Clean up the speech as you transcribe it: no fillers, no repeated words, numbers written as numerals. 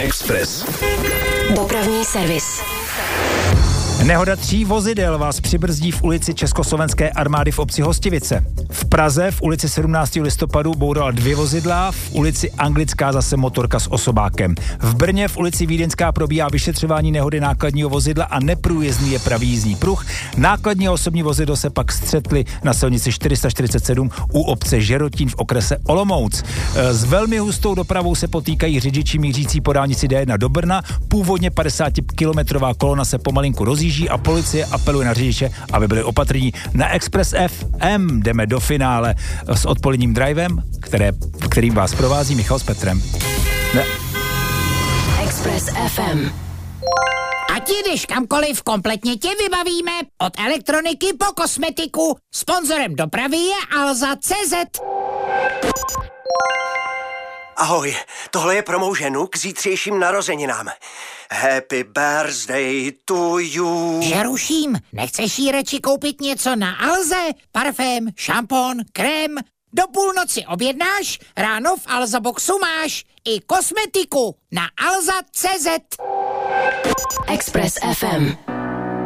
Express. Dopravní servis. Nehoda 3 vozidel vás přibrzdí v ulici Československé armády v obci Hostivice. V Praze v ulici 17. listopadu bourala 2 vozidla, v ulici Anglická zase motorka s osobákem. V Brně v ulici Vídeňská probíhá vyšetřování nehody nákladního vozidla a neprůjezdný je pravý jízdní pruh. Nákladní a osobní vozidlo se pak střetly na silnici 447 u obce Žerotín v okrese Olomouc. S velmi hustou dopravou se potýkají řidiči mířící po dálnici D1 do Brna. Původně 50-kilometrová kolona se pomalinku rozjíždí a policie apeluje na řidiče, aby byli opatrní. Na Express FM jdeme do finále s odpoledním drivem, kterým vás provází Michal s Petrem. Express FM. Ať jdeš kamkoliv, kompletně tě vybavíme. Od elektroniky po kosmetiku. Sponzorem dopravy je Alza.cz. Ahoj, tohle je pro mou ženu k zítřejším narozeninám. Happy birthday to you. Že ruším, nechceš jí radši koupit něco na Alze? Parfém, šampon, krém? Do půlnoci objednáš, ráno v Alza Boxu máš i kosmetiku na Alza.cz. Express FM.